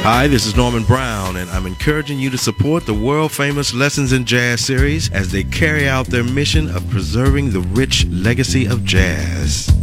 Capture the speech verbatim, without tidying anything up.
Hi, this is Norman Brown, and I'm encouraging you to support the world-famous Lessons in Jazz series as they carry out their mission of preserving the rich legacy of jazz.